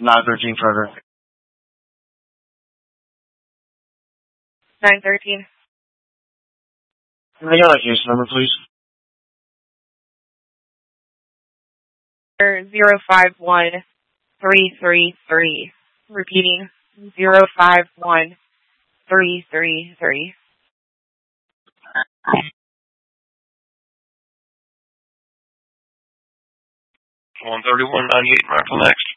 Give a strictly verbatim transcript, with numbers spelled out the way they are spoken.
nine thirteen Frederick. nine thirteen. Can I get that case number, please? Zero five one three three three. Repeating, zero five one three three three. one thirty-one ninety-eight, Michael next.